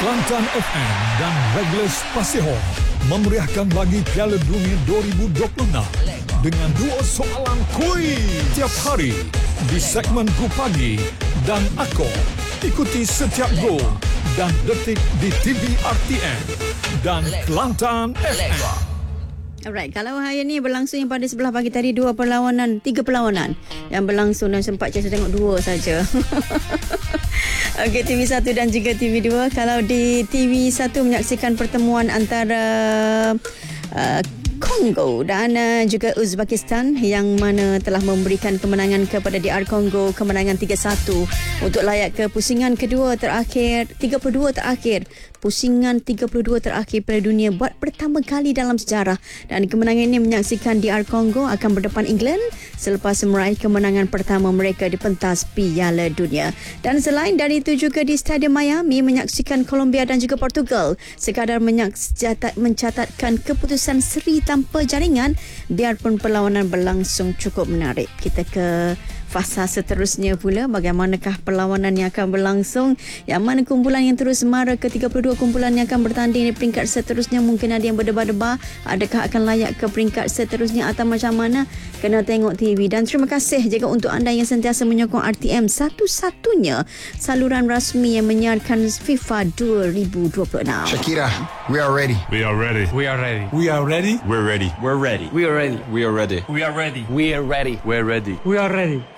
Kelantan FM dan Regles Pasihon memeriahkan lagi Piala Dunia 2026 dengan dua soalan kuis tiap hari di segmen Go Pagi dan Ako. Ikuti setiap gol dan detik di TV RTM dan Kelantan FM. Alright, kalau hari ni berlangsung yang pada sebelah pagi tadi tiga perlawanan yang berlangsung dan sempat saya tengok dua saja. Okey, TV1 dan juga TV2. Kalau di TV1 menyaksikan pertemuan antara Kongo dan juga Uzbekistan yang mana telah memberikan kemenangan kepada DR Kongo, kemenangan 3-1 untuk layak ke pusingan kedua terakhir, 32 terakhir. Pusingan 32 terakhir Piala Dunia buat pertama kali dalam sejarah, dan kemenangan ini menyaksikan DR Kongo akan berdepan England selepas meraih kemenangan pertama mereka di pentas Piala Dunia. Dan selain dari itu juga di Stadium Miami menyaksikan Colombia dan juga Portugal sekadar mencatatkan keputusan seri tanpa jaringan, biarpun perlawanan berlangsung cukup menarik. Kita ke fasa seterusnya pula, bagaimanakah perlawanan yang akan berlangsung, yang mana kumpulan yang terus mara ke 32 kumpulan yang akan bertanding di peringkat seterusnya. Mungkin ada yang berdebar-debar adakah akan layak ke peringkat seterusnya atau macam mana, kena tengok TV. Dan terima kasih juga untuk anda yang sentiasa menyokong RTM, satu-satunya saluran rasmi yang menyiarkan FIFA 2026. Shakira, we are ready. We are ready. We are ready. We are ready. We're ready. We're ready. We are ready. We are ready. We are ready. We are ready. We're ready. We are ready.